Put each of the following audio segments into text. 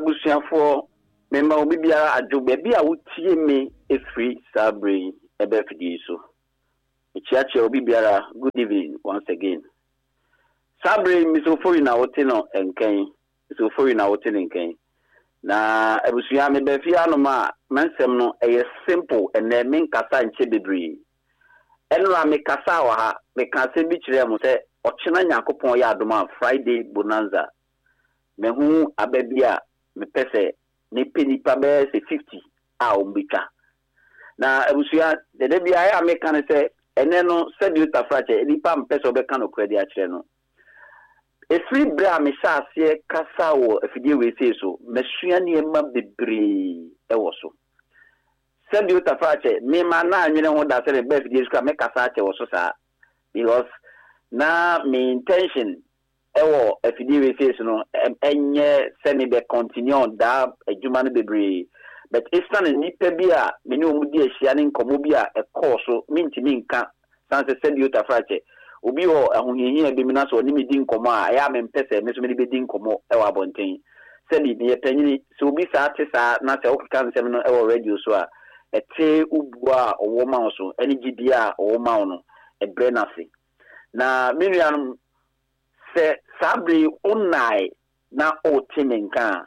abusuafo memma obi biara adwo baabi a wotie me efiri sabre ebe fidi so. Ichiache obi biara good evening once again. Sabre misofori na wote no enken. Misofori na wote enken. Na abusua me be fia no ma mansem no eye simple ene men kasa nche bebre. Enra me kasa wa ha me kasa bi kire mo se ochena Yakopon ya adoma Friday bonanza. Me hu ababia me pese ne penipa be se 50 a ombika. Na abusua de bia ya me kan se ene no said you tafrache nipa mpese obeka no kredi a kire no. Efri bra me sha ase kasa wo afidie we se so mesua ne ma bebre e wo so. Said you tafrache me ma na anwene ho da se be afidie so me kasa ache wo so sa because na me intention ewo afidie we face no enye se me be continue da adwuma no bebre but instant nipa bi a me ne omudi ahia ne nkomo bi a e course so mintimi nka sanse said you tafrache obi ho ahohihia bi me na so ni me di nkomo a ya me mpese me so me be di nkomo ewo abonten said ni ye panyini so obi sa ate sa na se okika nsem no ewo radio so a ete ubua owo ma so eni gidi a owo ma no e brenasi na miriam se sabri onai na otimenka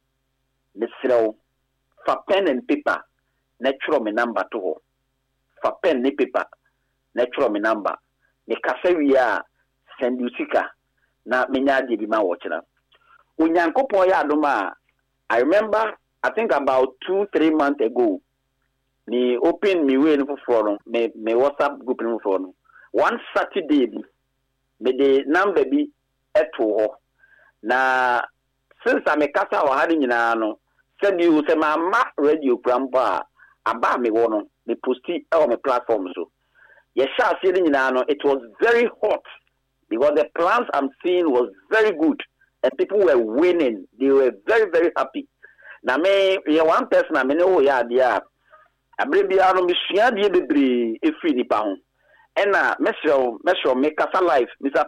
lesrew fa pen and paper natural me number to ho fa pen ni paper natural me number ne kasawia send you sika na menya de bi ma wo kira onyankopon ya adoma. I remember I think about 2-3 months ago me open me way no for me WhatsApp group no for no one Saturday me the number bi eto ho na since I make kasa wa hadi nyina no said you say ma radio pramba aba me wo no me posti on my platform so yes sha see nyina no it was very hot because the plans I'm seeing was very good and people were winning. They were very very happy. Na me one person I me no ya dia abrebia no me sua die bebre efiri nipa ho ena mesho me kasa live Mr.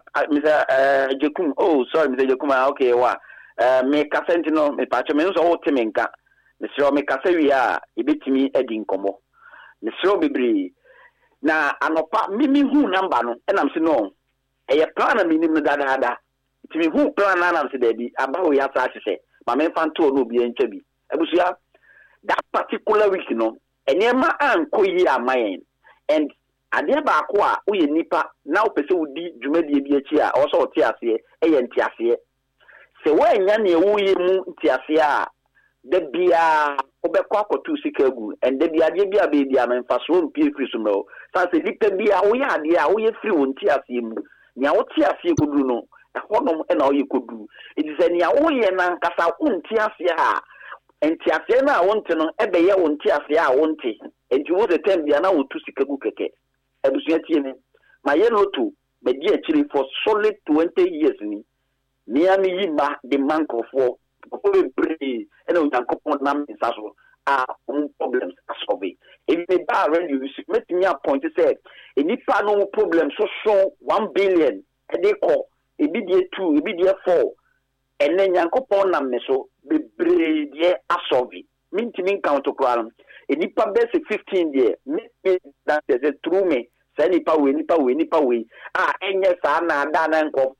Jekum. Oh sorry Mr. Jekum. Okay wa me kasa ntino me pacho me so wote me nka mesho me kasa wi a ebetimi edi nkomo mesho bebre na anopa mimi hu number no ena mse no eye plan na minim no dada timi hu plan na na mse dedi abawo ya sa hye ma me fanto no bi encha bi abusia that particular week no enema ankoyi amayen and ade ba ko a wo ye nipa na wo pese wo di dwumadi bi achi a wo so te ase eye nti ase se wo anya na ewo ye mu nti ase a de bia obekọ akotu sika gu and de bia de bia be bia na mfaso mpie free so no sa se nipa bia wo ya ade a wo ye free wo nti ase mu nya wo te ase kodu no honom na wo ye kodu it is nya wo ye na nkasa wo nti ase a enti ase na wo nti no ebe ye wo nti ase a wo nti enti wo de tem bia na wo tu sika gu keke ebusua tie ni ma ye no to be di akiri for solid 20 years ni mi yi ba the mancrofo ko be bree and Yakopon nam nsaso a problems solve if me ba already you met me a point say enipa no problem so 1 billion e dey call e bi die 2 e bi die 4 and then Yakopon nam me so be bree die asolve mintimi count to kwalum enipa be 15 die me that is true me say nipa we enye sa na ada na nko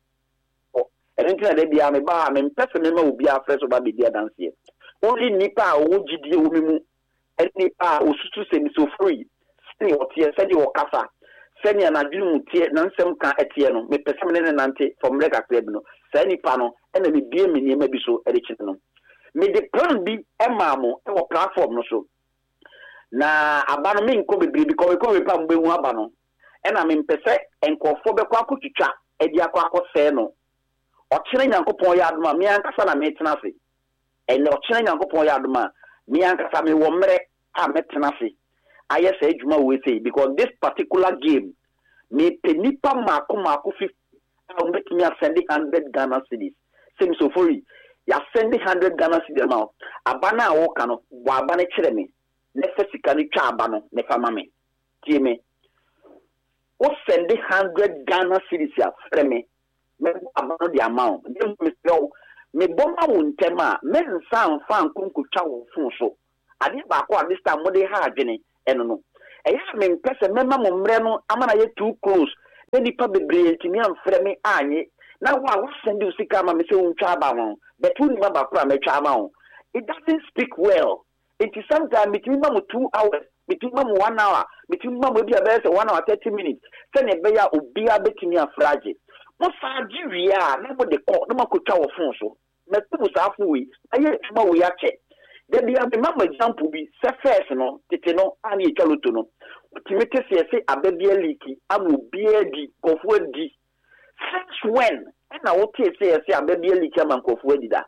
de bia me ba me pese me ma obi afreso ba be dia dance here only nipa o gidie wo mu nipa o susu se mi so free stay o tie se di o kasa se ni na dwunu tie na nsem ka etie no me pese me ne nante from rega club no se nipa no e na me bie me niema bi so e de kine no me de plan bi e ma mo e wo platform no so na aba no me nko bebre bi ko we pa mbe hu aba no e na me pese enkofo be kwa akotwitwa e di akwa akose no ochire Yakopon ya adoma mi ankasa na metena se ene ochire Yakopon ya adoma mi ankasa me wo mre a metena se aye se adwuma we say because this particular game me penipa mako 50 I make me send 100 Ghana cedis same so for ya send 100 Ghana cedis now abana wo kano wa abana kire me ne fesika ni twa abano ne fama me tie me o send 100 Ghana cedis ya freme me abano the amount dem me me bomba won tema men san fan kunkutwa wo fun so ade ba ko this time mo de ha adwene eno no eya me mpese mema mo mre no amana ye too close na nipa bebre ntimi amfre me anye na wa send you sika ma me se untwa ba ho but who ni ba kura me twa ma ho. It doesn't speak well. It is sometimes between 2 hours, between 1 hour, between 1 hour 30 minutes. Send a bear or be a bit in your fragile. What Nigeria, never the court, no could tell phone so. Met was halfway. I yet tomorrow we are check. Then the other example be surface no, Titano, and a calutono. To make us say a baby leaky, I will be a D, of word D. Since when? And I will say a baby leaky among of word that.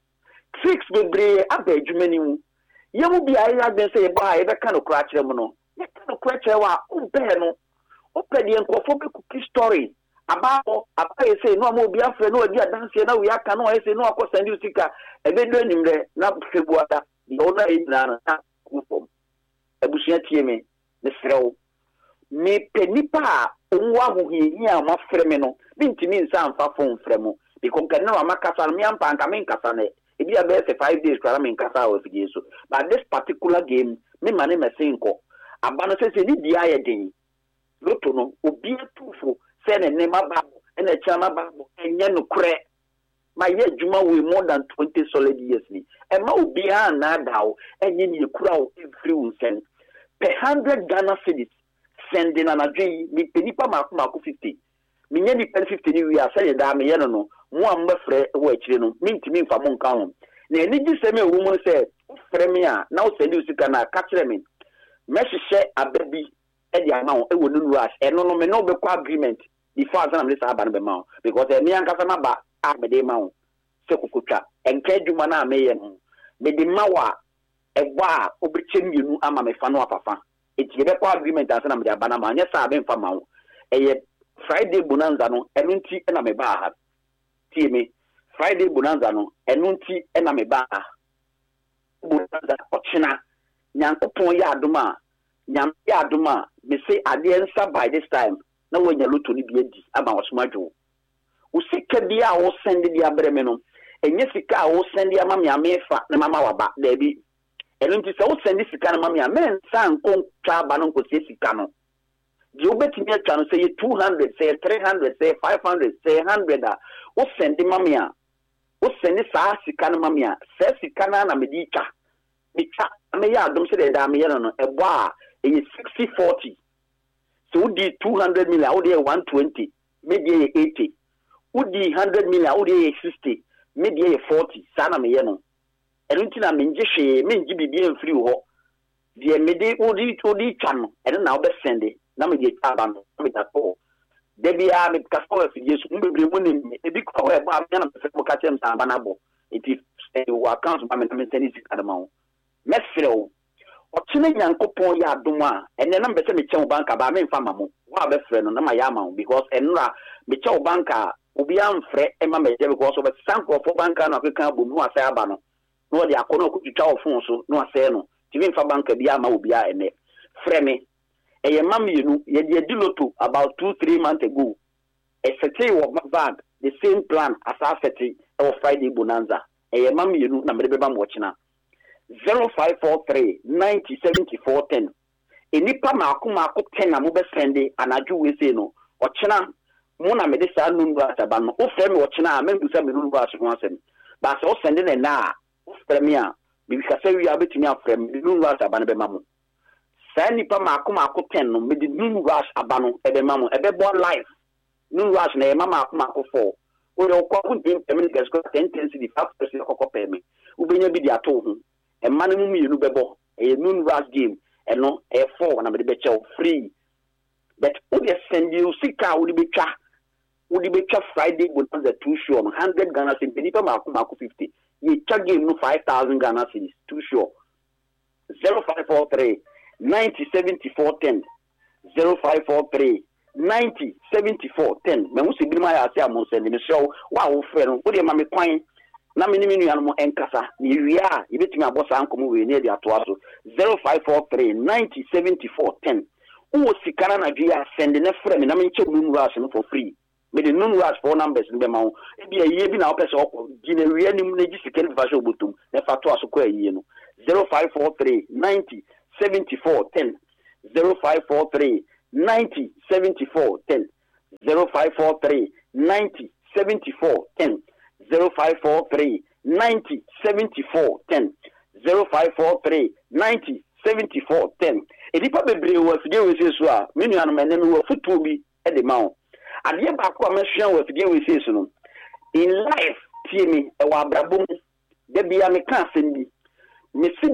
6 bebre abedwumani ye mu bia ya gbe say ba e be ka no kra kire mu no ye ka no kra kire wa umpe no opedi enkofo be cookie story ababo abaye say no ma obi afre no odi adanse na we aka no say no akosandi usika e be do animre na febuada the owner is na kufom ebusia tie me ne frew me penipa onwa hohie a ma frɛ me no bintimi nsa amfa fon frɛ mo because kan na ma kasa me ampa nka me nkasa ne it be about 5 days for me kasa of Jesus. But this particular game, me mane me sinko. Abana say ni dia ye den. Loto no obi atufo say ne nema babo and a chama babo enye no kre. My ye juma we more than 20 solid years ni. E ma obi an na dawo enye ni kura o every weekend. Per 100 Ghana cedis sending an adwe mi penipa mako 50. Mi nye ni 50 ni we are say da me ye no. Mo amfre wo akire no mintimi mfa mo nka ho na eni giseme wo mo se frɛ me a na wo send usika na ka kire me mehyehyɛ ababi e di ama wo e wo nunu rush eno no me no be kwa agreement before azana me sa aba no be ma wo because me anka ma ba a me de ma wo se kokotwa enka adwuma na me ye no me de ma wa egbo a obeche mienu ama me fa no afafa eti be kwa agreement azana me de aba na ma nya sa be mfa ma wo eye Friday bonanza no eno nti na me ba ha me Friday bonanza no enunti ena me ba bonanza ochina nyankopon ya adoma nyam ya adoma me say ade ensa by this time na wonya loto ni bi adi aba osmadwo usika bia wo send dia breme no enye sika wo send dia mama amefa na mama waba da bi enunti se wo send sika na mama amen san kon twa ba no ko sika no you bet me a chance say 200 say 300 say 500 say 100 wo send mamia wo send sa sika na mamia say sika na me di twa me ya adom say da me no ebo a e 60-40 so wo di 200 million wo di 120 me di 80 wo di 100 million wo di 60 me di 40 sa na me ye no enunti na me nje hwe me nji bibi enfiri ho de me di wo di twa no ene na wo be send na me die taban me ta ko debia me ka so fi Yesu mbebre mu ne e bi ko e ba me na me ko ka chem sa bana bo iti wa account ma me send sika da ma wo me freo o tine nyankopon ya adom a ene na mbese me chem banka ba me mfa ma mo wa be frɛ no na ma ya ma wo because enra me chem banka obi amfrɛ e ma me je because of sanko for banka na African bo mu asa aba no no de akono ko twitwa ofon so no asa no ti me mfa banka bi ama obi a ene frɛ me eye mamienu ye di loto about 2-3 months ago a setting of bag the same plan as our setting of Friday bonanza eye mamienu na mebe ba mo china 0543 907410 enipa mako 10 na mo be sende anaju we say no o china mo na me de sa nunu asaba no o frɛ me o china me bu sa me nunu aso ho asem ba so sende na o frɛ me a bi ka se wi abetimi afrɛ me nunu asaba no be mamu nipa mako 10 no me di nunu rush abano ebe mamo ebe born life nunu rush na mama mako 4 o yo kwa kuntin payment gas ko 10 cedi 5% ko payment ubenya bi di ato ho e manu mu yenu bebo e nunu rush game e no e 4 na me be chew free but o dey send you sika o di betwa Friday bonanza too sure 100 Ghana cedis nipa mako 50 ye cha game no 5000 Ghana cedis too sure 0543 907410 0543 907410 me musi bilima ya ase amonse ni show wa wo frɛ no wo de ma me kwan na me ni menu ya no enkasa ni wia ye betimi abosa ankomo we ne de ato aso 0543 907410 wo sikana na dua send ne frɛ me na me nche mu rush no for free me the non rush 4 numbers in the mount. It be a year been our person, Generally, Legislative Version Butum, the Fatwa Square, 0543 90 74 10 0543 90 74 10 0543 90 74 10 0543 90 74 10 0543 90 74 10 Edipa bebre wo fidie we sesu a menu anu mene wo futu bi e de ma wo ade ba ko amehwe wo fidie we sesu no in life tie mi e wa abrabom de bia me kan asem bi me see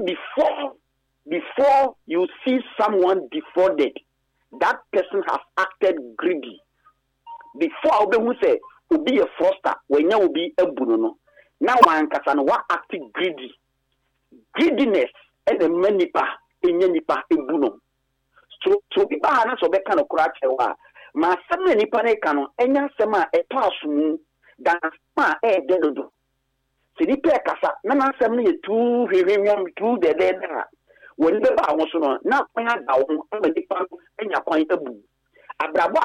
before you see someone defrauded, that person has acted greedy. Before obe hu say obi a fraudster when you be a buno now one kasa no wa act greedy. Greediness and the manipa nipa ebuno. So people are not so be kind of crack wa ma sem nipa ne ka no enya sem a eto asomu dan ma e dedodo. Se nipa kasa na sem ne tu hwehwem tu dededa. When the ba wo so no na kwanya da wo ama nipa enya kwan abu. Abrabo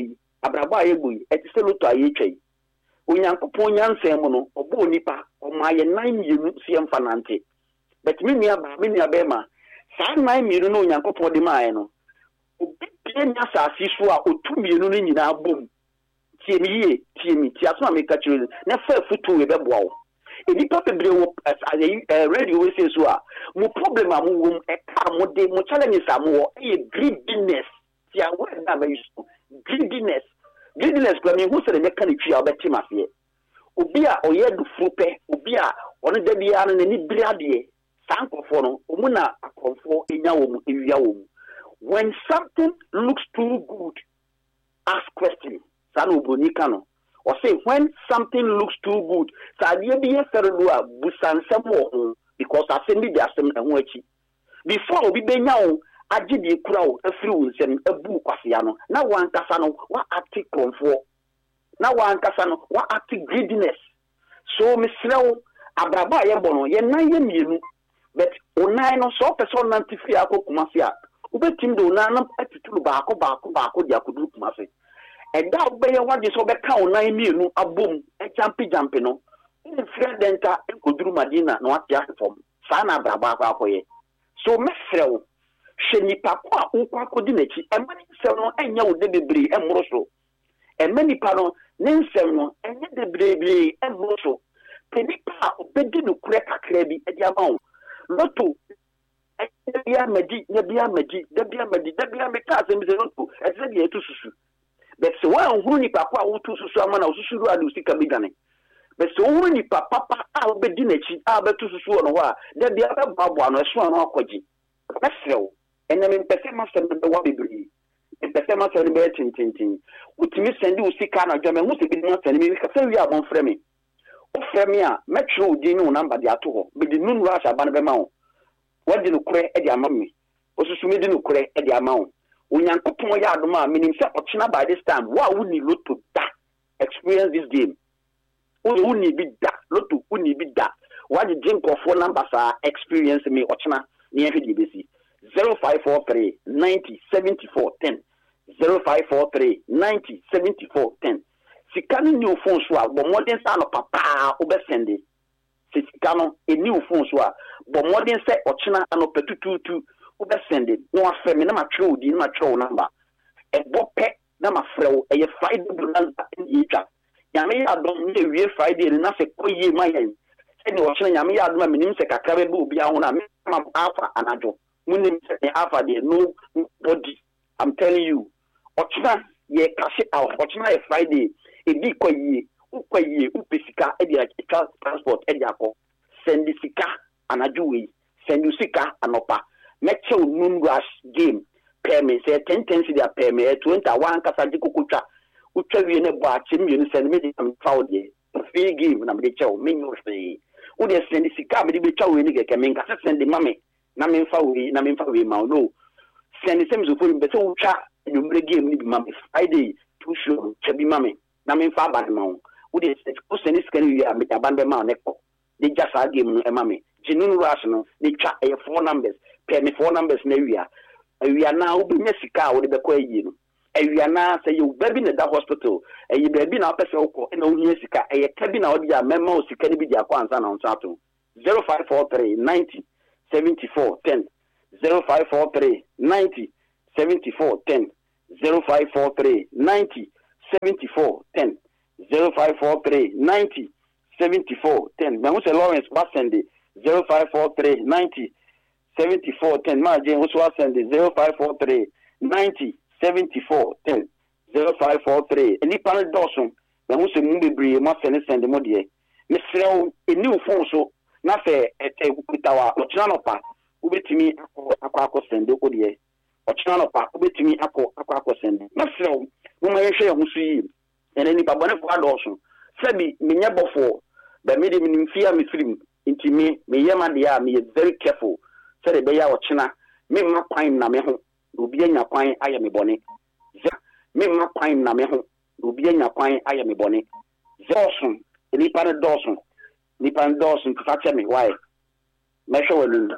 ayeboyi etise loto ayetwai. Onyankopon nyansem no obo nipa o ma ye 9 mienu sie mfanante. But me nua be ma saa 9 mienu no onyankopon de ma ye no obi pie nya saasi so a otu mienu no nyina bom tie mi tie aso ameka chiro na fa futu we beboa wo enipa bebre wo radio we say so a mo problem am wo e ka mo de mo challenges am wo e greediness tie wo na ba yusu greediness kwa me hu se de meka ne twa obeti mafie obi a oye du frupe obi a ono da bia no ni briade sankofo no omuna akonfo enya wo mu ewia wo mu. When something looks too good, ask questions. Sanu bonika no. Or say when something looks too good, sa die bi yeferua busansem wo because asem bi asem na ho achi. Before obi benya wo agi de kura wo afiri wo nsem abu kwasea no. Na wan kasa no wa active konfo. Na wan kasa no wa active greediness. So misrew abraba ye bono ye nan ye mienu. But onai no so person nantifi akokumafia. Ubetim do nanam atitulu baako dia kudu kumase. Eda obeye wade so be ka onai mienu abom jampi no. Ni friend enta ekuduru madina no atia fom. Sa na abraba akoye. So mesrew hweni pakwa unkwa kodi nachi emani nsem no enya wo de bebre emro so. Emani pa no ne nsem no enye de bebre emro so. Penipa obedi no kure kakra bi edi ama wo. Loto Debia medi meka asem se loto etse de etu susu. But so one hu ni papa wotu susu ama na susu ru adu sika bigane. But so hu ni papa a obedi nachi a betu susu no ho a debia be babo no eso no akwaji. Mesrew eneme mpese masem de wa bibiri. Mpese masem be tintintin. Utimi sendi usika na dwame hu se bi no sene mi ka se wi abon frame. O frame a metro di no number de ato ho. Be di nunu rasha ban be ma wo. Wadi no kure e di ama me. Osusume di no kure e di ama wo. Onyankopon ya adoma menim se ochina by this time wa wuni loto da experience this game. Wuni bi da loto wuni bi da. Wadi drink of phone number sa experience me ochina ni ehwe di besi 0543 90 74 10 0543 90 74 10. Sikani new phone so a bo modern sa no papa obesende. Sikano a new phone so a bo modern say ochina anopetututu obesende no afemi na matro di na matro number e bope na mafrew e Friday bonanza in each nyame ya don ne wie Friday na se koye mayen e ni ochina nyame ya don menim se kakra be obi ahụ na me ma afa anajo munim se afa de no body. I'm telling you ochina ye cash out ochina e Friday e di koye ukoye upesika e di transport e di akọ send sika anajo we send sika anopa meche unun rush game pay me say 10 cedi pay me 21 kasaji kokotwa utwa wie ne bo achim wie ne send me di am foul dey free game na me dey chew me no free wo dey send sika me dey be chew we ni keke me nka send mame na me fa we ma no send sem zo for me so utwa number game ni bi mame Friday too sure chebi mame na me fa ba ma wo dey send sika ni we me aban be ma ne ko dey just a game no e mame jinun rush no dey twa 4 numbers. Pay me 4 numbers na we are now be sika wo de be kwa yi no Ewiana say you baby in the hospital, and you baby now person and only sika, a cabin out there, memo sika be the acquaintance on Saturn 0543 90 74 10 0543 90 74 10 0543 90 74 10 0543 90 74 10. Now, Lawrence was sending 0543 90 74 10. Margin was sending 0543 90 74 10 0543. And if I Dawson, then who's a movie must send the Modier. Miss Slow, a new phone so not fair at with our Ochanopa, who bet me Aquaco send the Odier. Ochanopa, who bet me Aquaco send. Miss Slow, whom I share who see and any Babana Dawson. Sabi, me never before, but made him in fear me film into me Yamadia, me very careful. Said the Baya or China, me my pine Nameho. Rubiana pine, I am a bonnet. Me my pine Nameho, Rubiana pine, I am a bonnet. Dawson, Nipan Dawson to catch me. Why? Measure